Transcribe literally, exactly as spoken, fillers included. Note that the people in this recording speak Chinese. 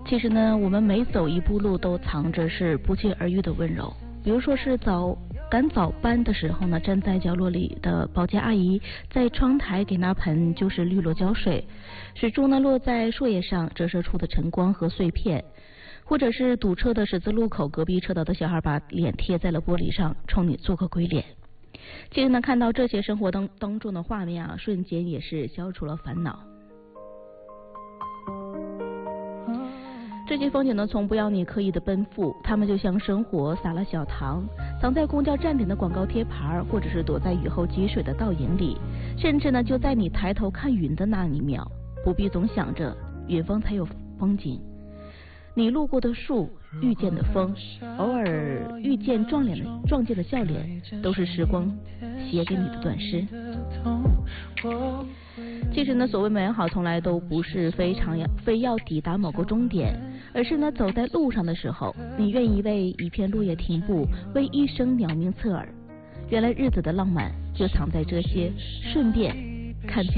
其实呢，我们每走一步路都藏着是不期而遇的温柔。比如说是早赶早班的时候呢，站在角落里的保洁阿姨在窗台给那盆就是绿萝浇水，水珠呢落在树叶上，折射出的晨光和碎片。或者是堵车的十字路口，隔壁车道的小孩把脸贴在了玻璃上，冲你做个鬼脸。其实呢，看到这些生活当当中的画面啊，瞬间也是消除了烦恼。这些风景呢，从不要你刻意的奔赴，它们就像生活撒了小糖，藏在公交站点的广告贴牌，或者是躲在雨后积水的倒影里，甚至呢，就在你抬头看云的那一秒，不必总想着远方才有风景。你路过的树，遇见的风，偶尔遇见撞脸的撞见的笑脸，都是时光写给你的短诗。其实呢，所谓美好从来都不是非常要非要抵达某个终点，而是呢，走在路上的时候，你愿意为一片落叶停步，为一声鸟鸣侧耳。原来日子的浪漫就藏在这些顺便看见